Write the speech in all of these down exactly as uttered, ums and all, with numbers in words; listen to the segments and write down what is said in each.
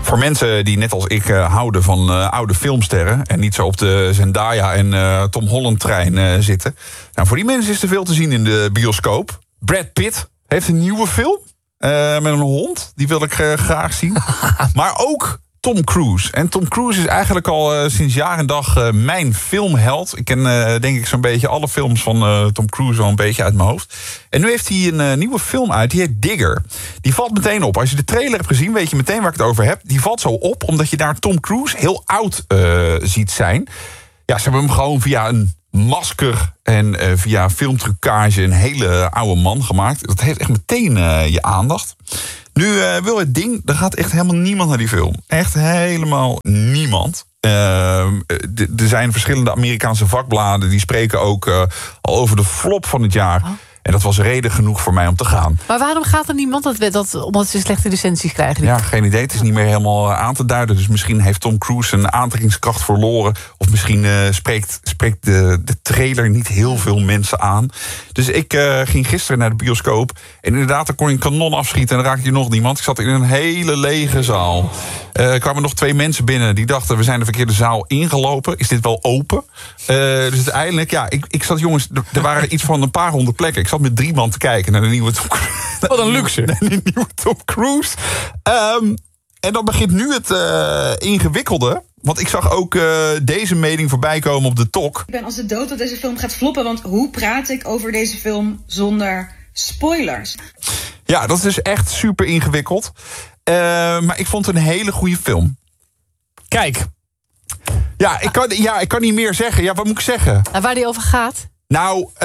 Voor mensen die net als ik uh, houden van uh, oude filmsterren... en niet zo op de Zendaya en uh, Tom Holland-trein uh, zitten... Nou, voor die mensen is er veel te zien in de bioscoop. Brad Pitt heeft een nieuwe film uh, met een hond. Die wil ik uh, graag zien. Maar ook Tom Cruise. En Tom Cruise is eigenlijk al uh, sinds jaar en dag uh, mijn filmheld. Ik ken uh, denk ik zo'n beetje alle films van uh, Tom Cruise al een beetje uit mijn hoofd. En nu heeft hij een uh, nieuwe film uit, die heet Digger. Die valt meteen op. Als je de trailer hebt gezien, weet je meteen waar ik het over heb. Die valt zo op, omdat je daar Tom Cruise heel oud uh, ziet zijn. Ja, ze hebben hem gewoon via een masker en uh, via filmtrucage een hele oude man gemaakt. Dat heeft echt meteen uh, je aandacht. Nu uh, wil het ding, er gaat echt helemaal niemand naar die film. Echt helemaal niemand. Uh, d- er zijn verschillende Amerikaanse vakbladen die spreken ook uh, al over de flop van het jaar. Oh. En dat was reden genoeg voor mij om te gaan. Maar waarom gaat er niemand? Dat, dat, omdat ze slechte recensies krijgen? Ja, geen idee. Het is niet meer helemaal aan te duiden. Dus misschien heeft Tom Cruise zijn aantrekkingskracht verloren. Of misschien uh, spreekt, spreekt de, de trailer niet heel veel mensen aan. Dus ik uh, ging gisteren naar de bioscoop. En inderdaad, daar kon je een kanon afschieten. En dan raakte je nog niemand. Ik zat in een hele lege zaal. Uh, er kwamen nog twee mensen binnen. Die dachten, we zijn de verkeerde zaal ingelopen. Is dit wel open? Uh, dus uiteindelijk, ja, ik, ik zat, jongens... Er waren iets van een paar honderd plekken. Ik zat met drie man te kijken naar de nieuwe Tom Cruise. Wat een luxe. Naar de nieuwe Tom Cruise. Um, en dan begint nu het uh, ingewikkelde. Want ik zag ook uh, deze mening voorbij komen op de Tok. Ik ben als de dood dat deze film gaat floppen. Want hoe praat ik over deze film zonder spoilers? Ja, dat is dus echt super ingewikkeld. Uh, maar ik vond het een hele goede film. Kijk. Ja, ik kan, ja, ik kan niet meer zeggen. Ja, wat moet ik zeggen? En waar die over gaat? Nou, uh,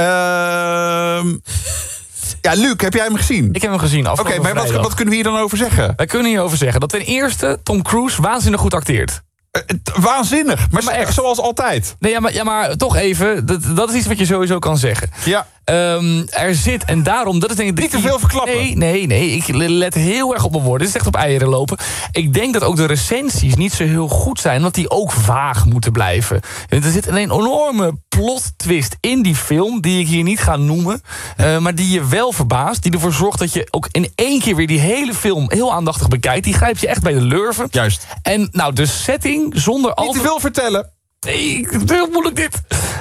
ja, Luc, heb jij hem gezien? Ik heb hem gezien. Oké, okay, maar wat, wat kunnen we hier dan over zeggen? Wij kunnen hierover zeggen dat ten eerste Tom Cruise waanzinnig goed acteert. Uh, waanzinnig, maar, maar echt zoals altijd. Nee, ja, maar, ja, maar toch even, dat, dat is iets wat je sowieso kan zeggen. Ja. Um, er zit, en daarom, dat is denk ik... Niet te veel verklappen. Nee, nee, nee, ik let heel erg op mijn woorden. Het is echt op eieren lopen. Ik denk dat ook de recensies niet zo heel goed zijn, want die ook vaag moeten blijven. Er zit een enorme plot twist in die film, die ik hier niet ga noemen, uh, maar die je wel verbaast, die ervoor zorgt dat je ook in één keer weer die hele film heel aandachtig bekijkt. Die grijpt je echt bij de lurven. Juist. En nou, de setting zonder al te veel vertellen. Nee, het is heel moeilijk dit.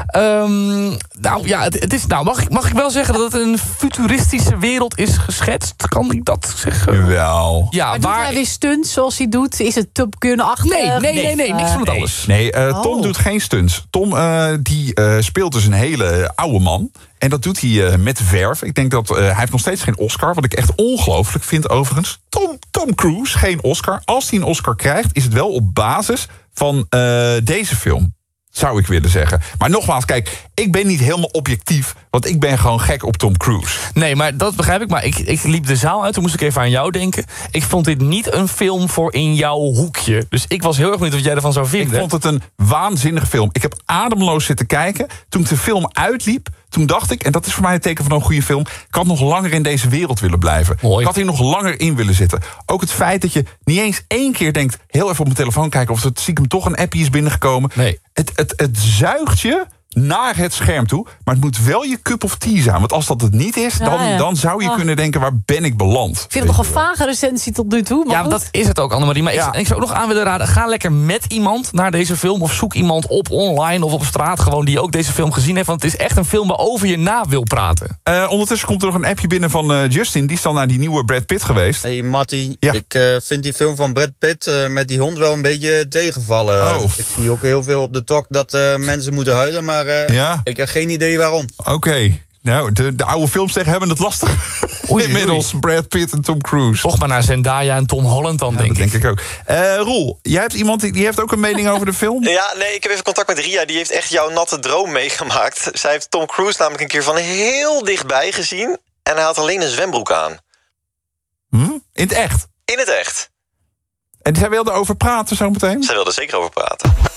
Um, nou ja, het, het is, nou, mag, ik, mag ik wel zeggen dat het een futuristische wereld is geschetst? Kan ik dat zeggen? Wel. Ja, maar waar... doet hij weer stunts zoals hij doet? Is het Top Gun-achtig? Nee, nee, nee, nee, nee, niks van het nee. alles. Nee, uh, Tom oh. doet geen stunts. Tom uh, die uh, speelt dus een hele oude man. En dat doet hij uh, met verf. Ik denk dat uh, hij heeft nog steeds geen Oscar. Wat ik echt ongelooflijk vind overigens. Tom, Tom Cruise, geen Oscar. Als hij een Oscar krijgt, is het wel op basis van uh, deze film. Zou ik willen zeggen. Maar nogmaals, kijk, ik ben niet helemaal objectief, want ik ben gewoon gek op Tom Cruise. Nee, maar dat begrijp ik. Maar ik, ik liep de zaal uit, toen moest ik even aan jou denken. Ik vond dit niet een film voor in jouw hoekje. Dus ik was heel erg benieuwd wat jij ervan zou vinden. Ik vond het een waanzinnige film. Ik heb ademloos zitten kijken. Toen ik de film uitliep, toen dacht ik, en dat is voor mij een teken van een goede film, ik had nog langer in deze wereld willen blijven. Mooi. Ik had hier nog langer in willen zitten. Ook het feit dat je niet eens één keer denkt, heel even op mijn telefoon kijken of er stiekem toch een appje is binnengekomen. Nee. Het, het, het zuigt je naar het scherm toe, maar het moet wel je cup of tea zijn. Want als dat het niet is, dan, ja, ja. dan zou je oh. kunnen denken, waar ben ik beland? Ik vind het nog een vage recensie tot nu toe. Maar ja, goed. dat is het ook, Annemarie. Maar ja. ik, ik zou ook nog aan willen raden, ga lekker met iemand naar deze film, of zoek iemand op online of op straat gewoon die ook deze film gezien heeft. Want het is echt een film waarover je na wil praten. Uh, ondertussen komt er nog een appje binnen van uh, Justin. Die is dan naar die nieuwe Brad Pitt geweest. Hey Matty, ja. ik uh, vind die film van Brad Pitt uh, met die hond wel een beetje tegenvallen. Oh. Ik zie ook heel veel op de Tok dat uh, mensen moeten huilen, maar uh, ja. ik heb geen idee waarom. Oké, okay. nou, de, de oude filmsterren hebben het lastig. Oei, Inmiddels oei. Brad Pitt en Tom Cruise. Toch maar naar Zendaya en Tom Holland dan, ja, denk dat ik. denk ik ook. Uh, Roel, jij hebt iemand die, die heeft ook een mening over de film? Ja, nee, ik heb even contact met Ria. Die heeft echt jouw natte droom meegemaakt. Zij heeft Tom Cruise namelijk een keer van heel dichtbij gezien. En hij had alleen een zwembroek aan. Hm? In het echt? In het echt. En zij wilde over praten zo meteen? Zij wilde zeker over praten.